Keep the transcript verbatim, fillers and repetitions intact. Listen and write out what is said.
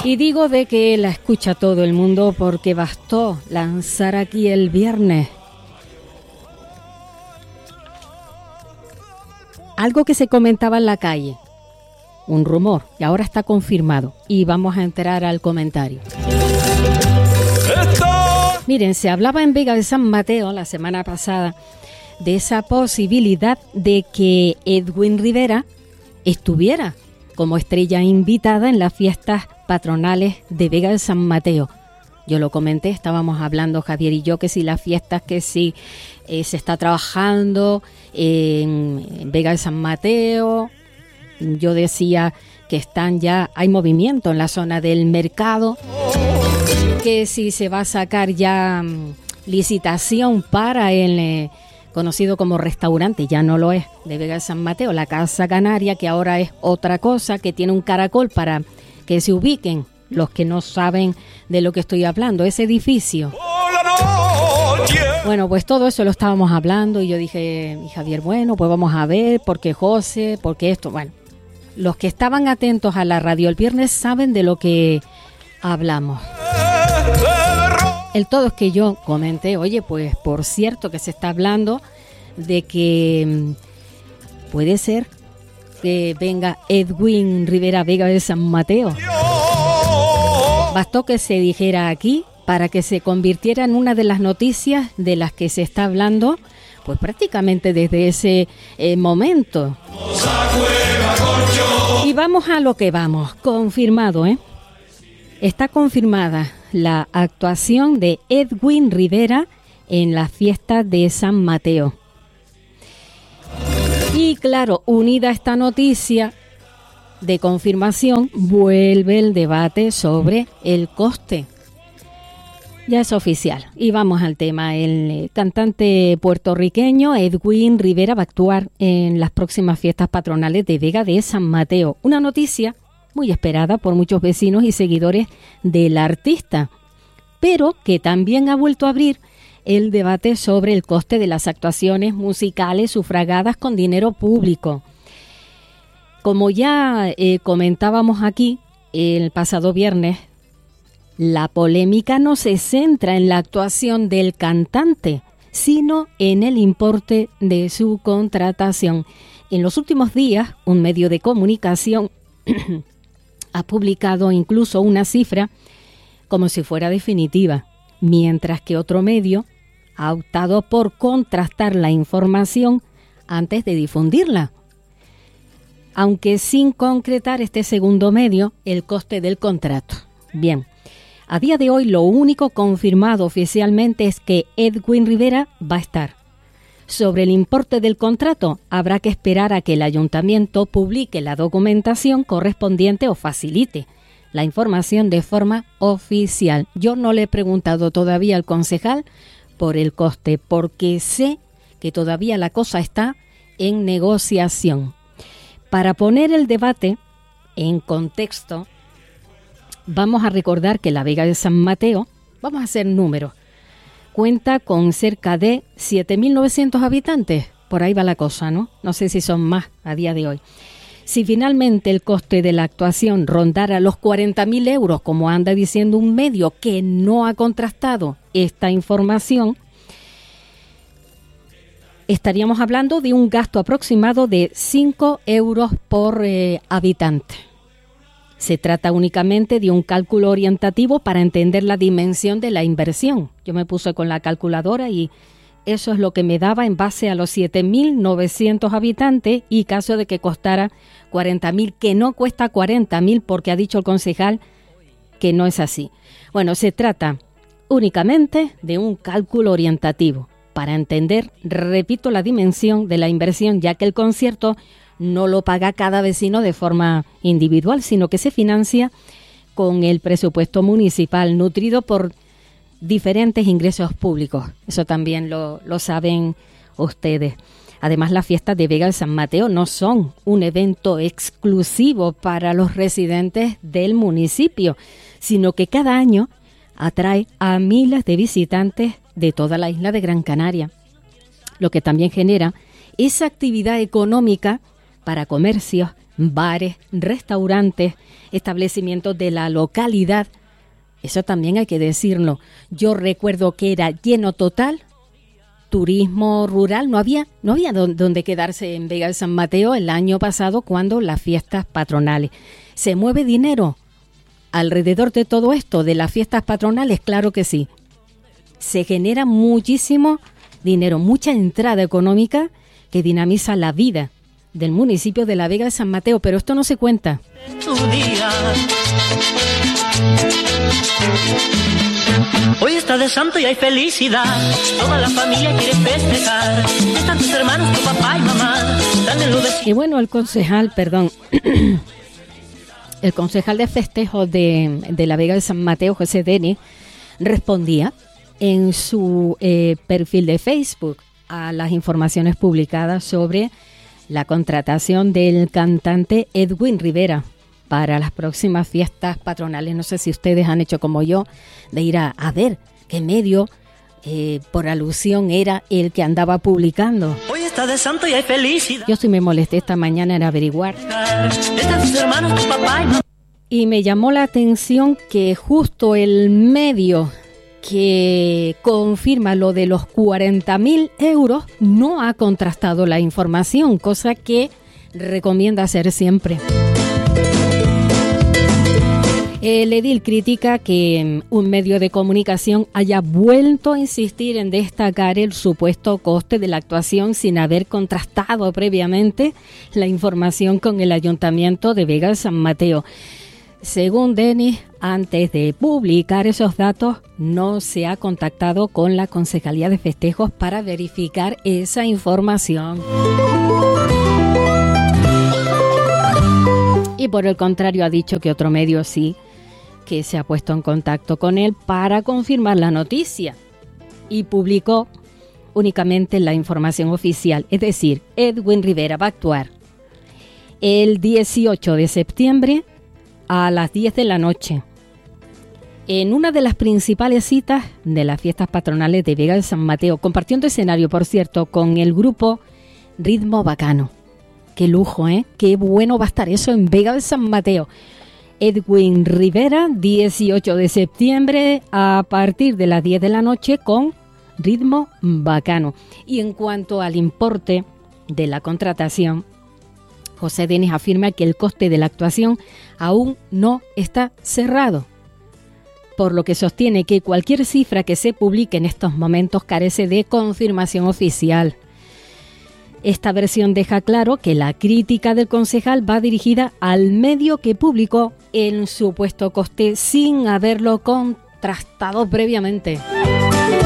Y digo de que la escucha todo el mundo porque bastó lanzar aquí el viernes algo que se comentaba en la calle, un rumor, y ahora está confirmado. Y vamos a entrar al comentario. Miren, se hablaba en Vega de San Mateo la semana pasada de esa posibilidad de que Edwin Rivera estuviera como estrella invitada en las fiestas patronales de Vega de San Mateo. Yo lo comenté, estábamos hablando Javier y yo que si las fiestas, que si eh, se está trabajando en, en Vega de San Mateo. Yo decía que están ya, hay movimiento en la zona del mercado, que si se va a sacar ya um, licitación para el eh, conocido como restaurante, ya no lo es, de Vega de San Mateo, la Casa Canaria, que ahora es otra cosa, que tiene un caracol para que se ubiquen los que no saben de lo que estoy hablando, ese edificio. Bueno, pues todo eso lo estábamos hablando y yo dije, y Javier, bueno, pues vamos a ver, porque José, porque esto, bueno. Los que estaban atentos a la radio el viernes saben de lo que hablamos. El todo es que yo comenté, oye, pues por cierto que se está hablando de que puede ser que venga Edwin Rivera Vega de San Mateo. Bastó que se dijera aquí para que se convirtiera en una de las noticias de las que se está hablando, pues prácticamente desde ese eh, momento. Y vamos a lo que vamos, confirmado, ¿eh? Está confirmada la actuación de Edwin Rivera en la fiesta de San Mateo. Y claro, unida a esta noticia de confirmación, vuelve el debate sobre el coste. Ya es oficial. Y vamos al tema. El cantante puertorriqueño Edwin Rivera va a actuar en las próximas fiestas patronales de Vega de San Mateo. Una noticia muy esperada por muchos vecinos y seguidores del artista, pero que también ha vuelto a abrir el debate sobre el coste de las actuaciones musicales sufragadas con dinero público. Como ya eh, comentábamos aquí el pasado viernes, la polémica no se centra en la actuación del cantante, sino en el importe de su contratación. En los últimos días, un medio de comunicación ha publicado incluso una cifra como si fuera definitiva, mientras que otro medio ha optado por contrastar la información antes de difundirla, aunque sin concretar este segundo medio el coste del contrato. Bien. A día de hoy lo único confirmado oficialmente es que Edwin Rivera va a estar. Sobre el importe del contrato habrá que esperar a que el ayuntamiento publique la documentación correspondiente o facilite la información de forma oficial. Yo no le he preguntado todavía al concejal por el coste porque sé que todavía la cosa está en negociación. Para poner el debate en contexto, vamos a recordar que la Vega de San Mateo, vamos a hacer números, cuenta con cerca de siete mil novecientos habitantes. Por ahí va la cosa, ¿no? No sé si son más a día de hoy. Si finalmente el coste de la actuación rondara los cuarenta mil euros, como anda diciendo un medio que no ha contrastado esta información, estaríamos hablando de un gasto aproximado de cinco euros por eh, habitante. Se trata únicamente de un cálculo orientativo para entender la dimensión de la inversión. Yo me puse con la calculadora y eso es lo que me daba en base a los siete mil novecientos habitantes y caso de que costara cuarenta mil, que no cuesta cuarenta mil porque ha dicho el concejal que no es así. Bueno, se trata únicamente de un cálculo orientativo para entender, repito, la dimensión de la inversión, ya que el concierto no lo paga cada vecino de forma individual, sino que se financia con el presupuesto municipal, nutrido por diferentes ingresos públicos. Eso también lo, lo saben ustedes. Además, las fiestas de Vega de San Mateo no son un evento exclusivo para los residentes del municipio, sino que cada año atrae a miles de visitantes de toda la isla de Gran Canaria, lo que también genera esa actividad económica para comercios, bares, restaurantes, establecimientos de la localidad. Eso también hay que decirlo. Yo recuerdo que era lleno total, turismo rural, no había, no había donde quedarse en Vega de San Mateo el año pasado cuando las fiestas patronales. ¿Se mueve dinero alrededor de todo esto, de las fiestas patronales? Claro que sí. Se genera muchísimo dinero, mucha entrada económica que dinamiza la vida del municipio de la Vega de San Mateo, pero esto no se cuenta. Hoy está de santo y hay felicidad, toda la familia quiere festejar, están tus hermanos, tu papá y mamá, dan los vecinos. Y bueno, el concejal, perdón, el concejal de festejos de, de la Vega de San Mateo, José Denis, respondía en su eh, perfil de Facebook a las informaciones publicadas sobre la contratación del cantante Edwin Rivera para las próximas fiestas patronales. No sé si ustedes han hecho como yo, de ir a, a ver qué medio, eh, por alusión, era el que andaba publicando. Hoy está de santo y hay felicidad. Yo sí me molesté esta mañana en averiguar. Están tus hermanos, tu papá y mamá. Y me llamó la atención que justo el medio que confirma lo de los cuarenta mil euros no ha contrastado la información, cosa que recomienda hacer siempre. El edil critica que un medio de comunicación haya vuelto a insistir en destacar el supuesto coste de la actuación sin haber contrastado previamente la información con el Ayuntamiento de Vega de San Mateo. Según Denis, antes de publicar esos datos, no se ha contactado con la Concejalía de Festejos para verificar esa información. Y por el contrario, ha dicho que otro medio sí, que se ha puesto en contacto con él para confirmar la noticia y publicó únicamente la información oficial. Es decir, Edwin Rivera va a actuar el dieciocho de septiembre a las diez de la noche en una de las principales citas de las fiestas patronales de Vega de San Mateo, compartiendo escenario, por cierto, con el grupo Ritmo Bacano. Qué lujo, ¿eh? Qué bueno va a estar eso en Vega de San Mateo. Edwin Rivera, dieciocho de septiembre a partir de las diez de la noche con Ritmo Bacano. Y en cuanto al importe de la contratación, José Denis afirma que el coste de la actuación aún no está cerrado, por lo que sostiene que cualquier cifra que se publique en estos momentos carece de confirmación oficial. Esta versión deja claro que la crítica del concejal va dirigida al medio que publicó el supuesto coste sin haberlo contrastado previamente.